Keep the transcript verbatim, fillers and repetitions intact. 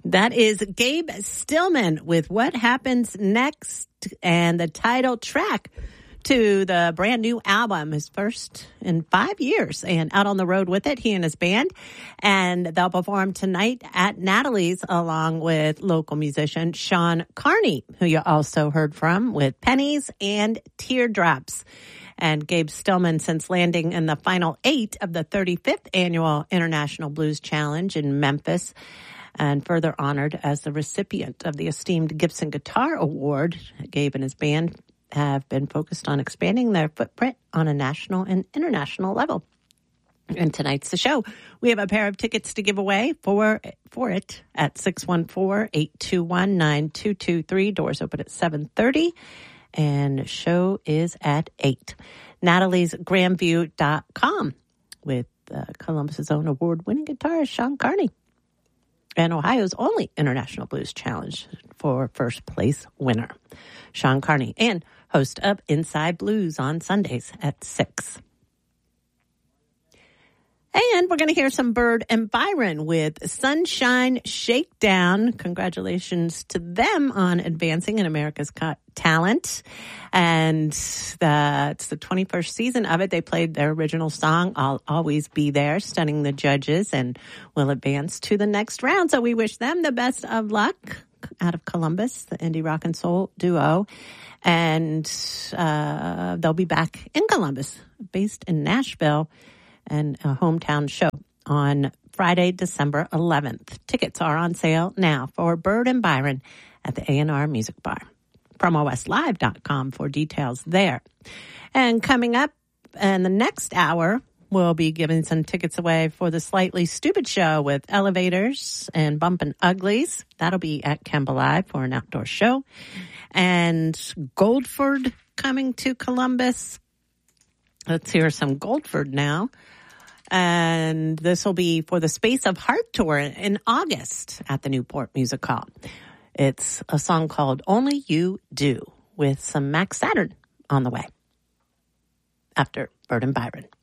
That is Gabe Stillman with What Happens Next, and the title track to the brand new album, his first in five years, and out on the road with it, he and his band. And they'll perform tonight at Natalie's along with local musician Sean Carney, who you also heard from with Pennies and Teardrops. And Gabe Stillman, since landing in the final eight of the thirty-fifth Annual International Blues Challenge in Memphis, and further honored as the recipient of the esteemed Gibson Guitar Award, Gabe and his band have been focused on expanding their footprint on a national and international level. And tonight's the show. We have a pair of tickets to give away for for it at six one four, eight two one, nine two two three. Doors open at seven thirty, and show is at eight. Natalie's Grandview dot com with uh, Columbus's own award-winning guitarist, Sean Carney. And Ohio's only International Blues Challenge for first place winner, Sean Carney, and host of Inside Blues on Sundays at six. And we're going to hear some Bird and Byron with Sunshine Shakedown. Congratulations to them on advancing in America's Got Talent. And the, it's the twenty-first season of it. They played their original song, I'll Always Be There, stunning the judges, and will advance to the next round. So we wish them the best of luck out of Columbus, the indie rock and soul duo. And uh, they'll be back in Columbus, based in Nashville, and a hometown show on Friday, December eleventh. Tickets are on sale now for Bird and Byron at the A and R Music Bar. promo west live dot com for details there. And coming up in the next hour, we'll be giving some tickets away for the Slightly Stupid Show with Elevators and Bumpin' Uglies. That'll be at Kemba Live for an outdoor show. And Goldford coming to Columbus. Let's hear some Goldford now. And this will be for the Space of Heart tour in August at the Newport Music Hall. It's a song called Only You Do with some Max Saturn on the way after Bird and Byron.